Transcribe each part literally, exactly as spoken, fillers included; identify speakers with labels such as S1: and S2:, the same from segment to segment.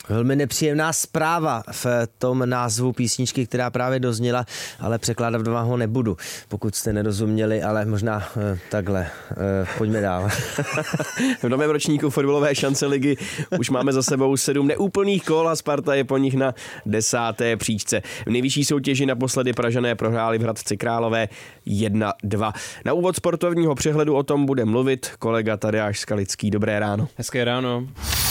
S1: Velmi nepříjemná zpráva v tom názvu písničky, která právě dozněla, ale překládat doma ho nebudu, pokud jste nerozuměli, ale možná eh, takhle. Eh, pojďme dál.
S2: V novém ročníku fotbalové šance ligy už máme za sebou sedm neúplných kol a Sparta je po nich na desáté příčce. V nejvyšší soutěži naposledy Pražané prohráli v Hradci Králové jedna dva. Na úvod sportovního přehledu o tom bude mluvit kolega Tadeáš Skalický. Dobré ráno.
S3: Hezké ráno.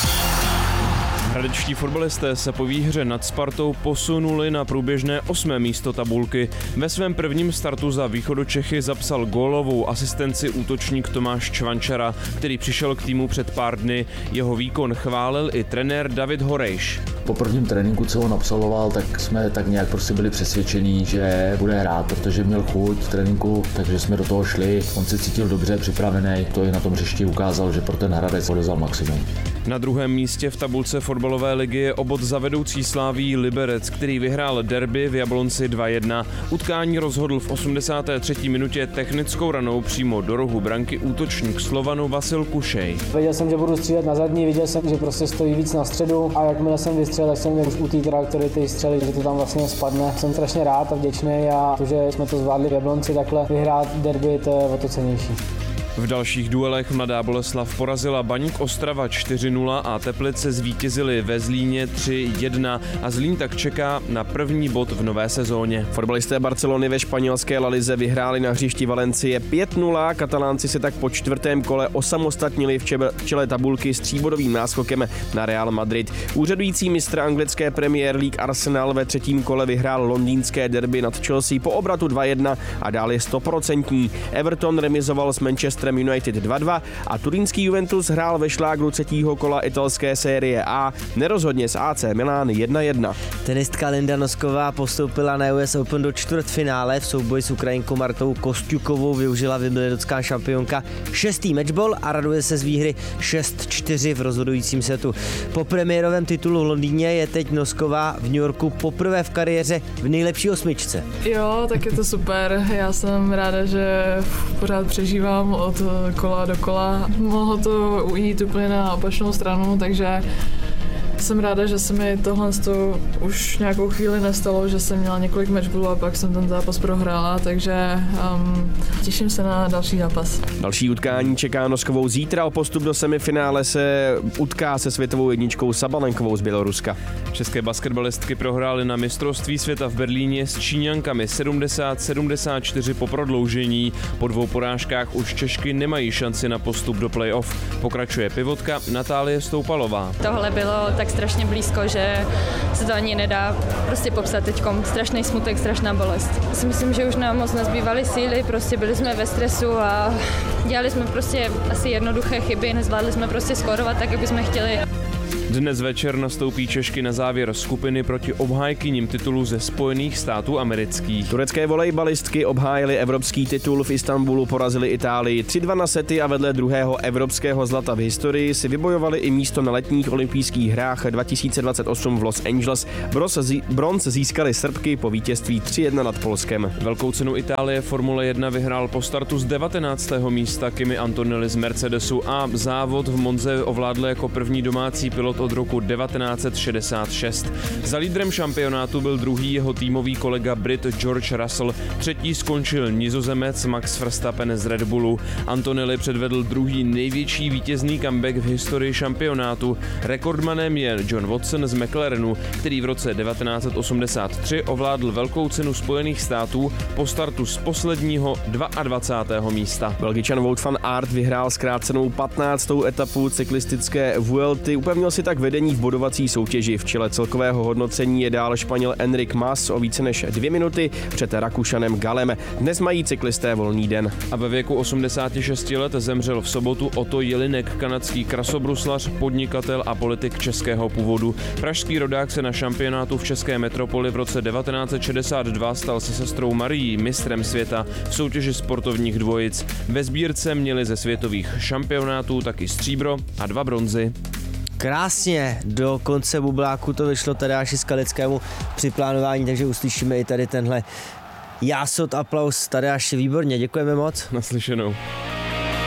S3: Hradečtí fotbalisté se po výhře nad Spartou posunuli na průběžné osmé místo tabulky. Ve svém prvním startu za Východočechy zapsal gólovou asistenci útočník Tomáš Čvančara, který přišel k týmu před pár dny. Jeho výkon chválil i trenér David Horejš.
S4: Po prvním tréninku, co on absolvoval, tak jsme tak nějak prostě byli přesvědčení, že bude hrát, protože měl chuť v tréninku, takže jsme do toho šli. On se cítil dobře připravený, to i na tom hřišti ukázal, že pro ten Hradec odezal maximum.
S3: Na druhém místě v tabulce fotbalové ligy je obod za vedoucí Slaví Liberec, který vyhrál derby v Jablonci dva jedna. Utkání rozhodl v osmdesáté třetí minutě technickou ranou přímo do rohu branky útočník Slovanu Vasil Kušej.
S5: Věděl jsem, že budu střílet na zadní, viděl jsem, že prostě stojí víc na středu a jakmile jsem vystřelil, tak jsem měl už u té trajektorie ty střely, že to tam vlastně spadne. Jsem strašně rád a vděčný a to, že jsme to zvládli v Jablonci takhle vyhrát derby, to je o to cennější.
S3: V dalších duelech Mladá Boleslav porazila Baník Ostrava čtyři nula a Teplice zvítězili ve Zlíně tři jedna a Zlín tak čeká na první bod v nové sezóně.
S2: Fotbalisté Barcelony ve španělské La Lize vyhráli na hřišti Valencie pět nula, Katalánci se tak po čtvrtém kole osamostatnili v čele tabulky s tříbodovým náskokem na Real Madrid. Úřadující mistr anglické Premier League Arsenal ve třetím kole vyhrál londýnské derby nad Chelsea po obratu dva jedna a dál je stoprocentní. Everton remizoval s Manchester United dva dva a turínský Juventus hrál ve šlágru třetího kola italské série A nerozhodně s A C Milan jedna jedna.
S1: Tenistka Linda Nosková postoupila na U S Open do čtvrtfinále. V souboji s Ukrajinkou Martou Kostjukovou využila wimbledonská šampionka šestý matchball a raduje se z výhry šest čtyři v rozhodujícím setu. Po premiérovém titulu v Londýně je teď Nosková v New Yorku poprvé v kariéře v nejlepší osmičce.
S6: Jo, tak je to super. Já jsem ráda, že pořád přežívám od kola do kola. Mohlo to ujít úplně na opačnou stranu, takže jsem ráda, že se mi tohle už nějakou chvíli nestalo, že jsem měla několik matchballů a pak jsem ten zápas prohrála, takže um, těším se na další zápas.
S2: Další utkání čeká Noskovou zítra, o postup do semifinále se utká se světovou jedničkou Sabalenkovou z Běloruska.
S3: České basketbalistky prohrály na mistrovství světa v Berlíně s Číňankami sedmdesát sedmdesát čtyři po prodloužení. Po dvou porážkách už Češky nemají šanci na postup do playoff. Pokračuje pivotka Natálie Stoupalová.
S7: Tohle bylo tak strašně blízko, že se to ani nedá prostě popsat teďkom. Strašný smutek, strašná bolest. Si myslím, že už nám moc nezbývaly síly, prostě byli jsme ve stresu a dělali jsme prostě asi jednoduché chyby, nezvládli jsme prostě skórovat tak, jak bychom chtěli.
S3: Dnes večer nastoupí Češky na závěr skupiny proti obhájkyním titulu ze Spojených států amerických.
S2: Turecké volejbalistky obhájily evropský titul v Istanbulu, porazili Itálii tři dva na sety a vedle druhého evropského zlata v historii si vybojovali i místo na letních olympijských hrách dva tisíce dvacet osm v Los Angeles. Bronz získali Srbky po vítězství tři jedna nad Polskem.
S3: Velkou cenu Itálie Formule jedna vyhrál po startu z devatenáctého místa Kimi Antonelli z Mercedesu a závod v Monze ovládl jako první domácí pilot od roku devatenáct set šedesát šest. Za lídrem šampionátu byl druhý jeho týmový kolega Brit George Russell, třetí skončil Nizozemec Max Verstappen z Red Bullu. Antonelli předvedl druhý největší vítězný comeback v historii šampionátu. Rekordmanem je John Watson z McLarenu, který v roce devatenáct set osmdesát tři ovládl velkou cenu Spojených států po startu z posledního dvacátého druhého místa.
S2: Belgičan Wout van Aert vyhrál zkrácenou patnáctou etapu cyklistické Vuelty, upevnil si tak vedení v bodovací soutěži. V čele celkového hodnocení je dál Španěl Enric Mas o více než dvě minuty před Rakušanem Galem. Dnes mají cyklisté volný den.
S3: A ve věku osmdesáti šesti let zemřel v sobotu Otto Jelinek, kanadský krasobruslař, podnikatel a politik českého původu. Pražský rodák se na šampionátu v české metropoli v roce devatenáct set šedesát dva stal se sestrou Marií mistrem světa v soutěži sportovních dvojic. Ve sbírce měli ze světových šampionátů taky stříbro a dva bronzy.
S1: Krásně do konce bubláku to vyšlo Tadeáši Skalickému při plánování, takže uslyšíme i tady tenhle jásot, aplaus. Tadeáši, výborně, děkujeme moc.
S3: Naslyšenou.